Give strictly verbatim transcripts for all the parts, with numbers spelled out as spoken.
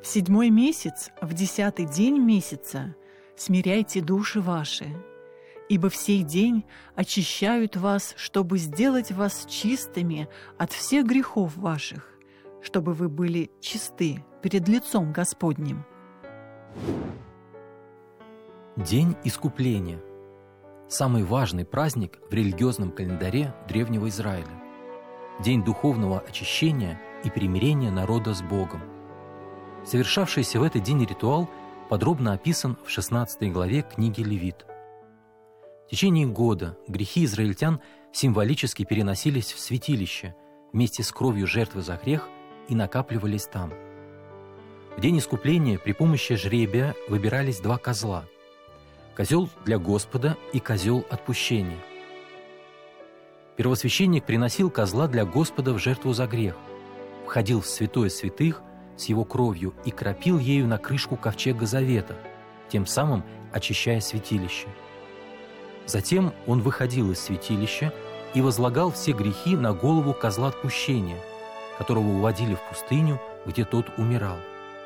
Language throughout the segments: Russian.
В седьмой месяц, в десятый день месяца, смиряйте души ваши, ибо в сей день очищают вас, чтобы сделать вас чистыми от всех грехов ваших, чтобы вы были чисты перед лицом Господним. День искупления – самый важный праздник в религиозном календаре Древнего Израиля. День духовного очищения и примирения народа с Богом. Совершавшийся в этот день ритуал подробно описан в шестнадцатой главе книги Левит. В течение года грехи израильтян символически переносились в святилище вместе с кровью жертвы за грех и накапливались там. В день искупления при помощи жребия выбирались два козла – козел для Господа и козел отпущения. Первосвященник приносил козла для Господа в жертву за грех, входил в святое святых с его кровью и кропил ею на крышку ковчега завета, тем самым очищая святилище. Затем он выходил из святилища и возлагал все грехи на голову козла отпущения, которого уводили в пустыню, где тот умирал.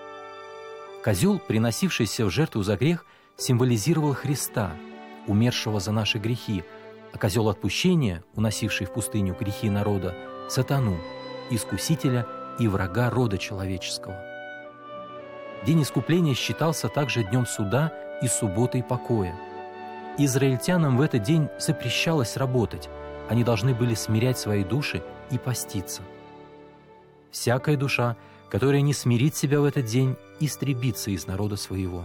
Козел, приносившийся в жертву за грех, символизировал Христа, умершего за наши грехи, а козел отпущения, уносивший в пустыню грехи народа, сатану, искусителя и врага рода человеческого. День искупления считался также днем суда и субботой покоя. Израильтянам в этот день запрещалось работать, они должны были смирять свои души и поститься. Всякая душа, которая не смирит себя в этот день, истребится из народа своего.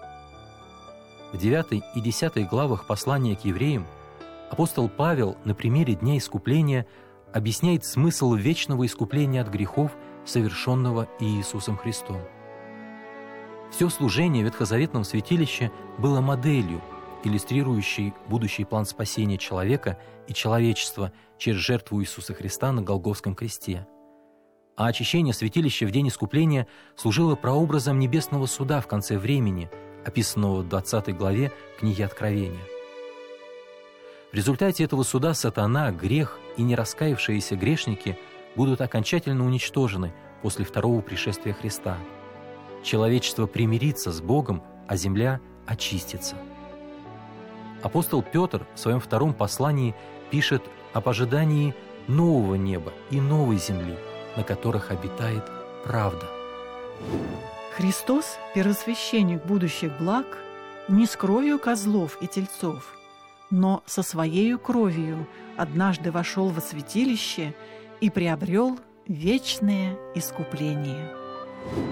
В девятой и десятой главах послания к евреям апостол Павел на примере Дня искупления объясняет смысл вечного искупления от грехов, совершенного Иисусом Христом. Все служение в ветхозаветном святилище было моделью, иллюстрирующей будущий план спасения человека и человечества через жертву Иисуса Христа на Голгофском кресте. А очищение святилища в день искупления служило прообразом небесного суда в конце времени, описанного в двадцатой главе книги Откровения. В результате этого суда сатана, грех и нераскаявшиеся грешники будут окончательно уничтожены после второго пришествия Христа. Человечество примирится с Богом, а земля очистится. Апостол Петр в своем втором послании пишет об ожидании нового неба и новой земли, на которых обитает правда. Христос, первосвященник будущих благ, не с кровью козлов и тельцов, но со Своею кровью однажды вошел во святилище и приобрел вечное искупление.